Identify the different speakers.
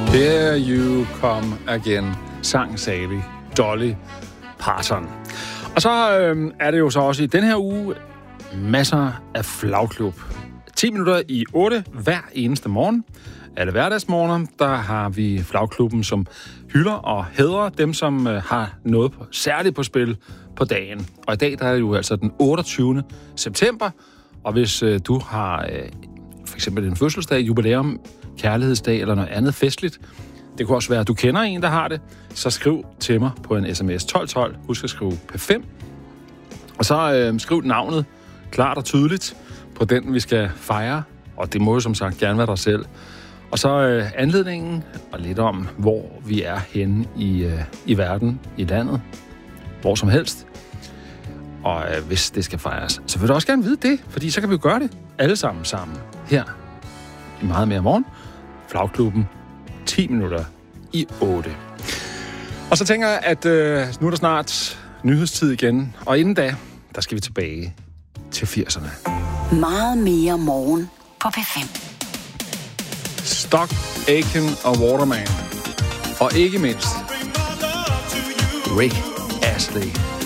Speaker 1: Here You Come Again, sang Sally Dolly Parton. Og så er det jo så også i den her uge masser af flagklub. 10 minutter i 8 hver eneste morgen. Alle hverdagsmorgener, der har vi flagklubben, som hylder og hædrer dem, som har noget særligt på spil på dagen. Og i dag der er det jo altså den 28. september, og hvis du har for eksempel en fødselsdag, jubilæum, kærlighedsdag eller noget andet festligt, det kunne også være, at du kender en, der har det, så skriv til mig på en sms 1212. Husk at skrive P5. Og så skriv navnet klart og tydeligt på den, vi skal fejre. Og det må jo som sagt gerne være dig selv. Og så anledningen og lidt om, hvor vi er henne i verden, i landet, hvor som helst. Og hvis det skal fejres, så vil du også gerne vide det, fordi så kan vi jo gøre det alle sammen her i Meget Mere Morgen. Flagklubben 10 minutter i 8. Og så tænker jeg, at nu er der snart nyhedstid igen, og inden da, der skal vi tilbage til 80'erne.
Speaker 2: Meget Mere Morgen på P5.
Speaker 1: Stock, Aitken og Waterman. Og ikke mindst Rick Astley.